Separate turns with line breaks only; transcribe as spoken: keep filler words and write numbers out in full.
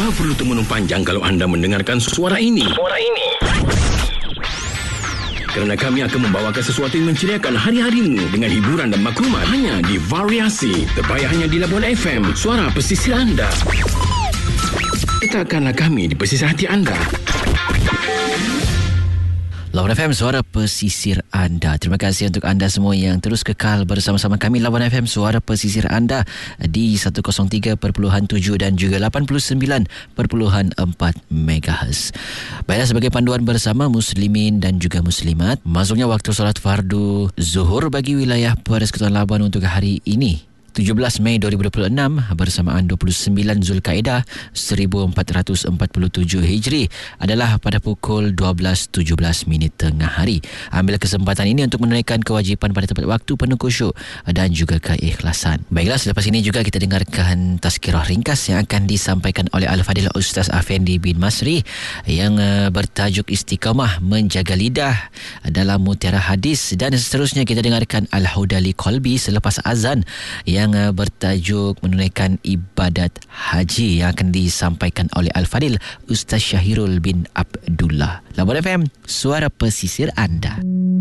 Tanpa perlu termenung panjang kalau anda mendengarkan suara ini. Suara ini. Kerana kami akan membawakan sesuatu yang menceriakan hari-harimu dengan hiburan dan maklumat hanya di Variasi, terbaik hanya di Labuan F M, suara pesisir anda. Letakkanlah kami di pesisir hati anda.
Labuan F M, suara pesisir anda. Terima kasih untuk anda semua yang terus kekal bersama-sama kami. Labuan F M, suara pesisir anda di seratus tiga perpuluhan tujuh dan juga lapan puluh sembilan perpuluhan empat megahertz. Baiklah, sebagai panduan bersama muslimin dan juga muslimat, masuknya waktu solat fardu zuhur bagi wilayah Persekutuan Labuan untuk hari ini, tujuh belas Mei dua ribu dua puluh enam, bersamaan dua puluh sembilan Zulkaidah seribu empat ratus empat puluh tujuh Hijri, adalah pada pukul dua belas tujuh belas minit tengah hari. Ambil kesempatan ini untuk menunaikan kewajipan pada tepat waktu, penuh khusyuk dan juga keikhlasan. Baiklah, selepas ini juga kita dengarkan tazkirah ringkas yang akan disampaikan oleh Al-Fadil Ustaz Afendi bin Masri yang uh, bertajuk Istiqamah Menjaga Lidah dalam Mutiara Hadis, dan seterusnya kita dengarkan Al-Huda li Qalbi selepas azan yang yang bertajuk menunaikan ibadat haji yang akan disampaikan oleh Al-Fadil Ustaz Syahirul bin Abdullah. Labuan F M, suara pesisir anda.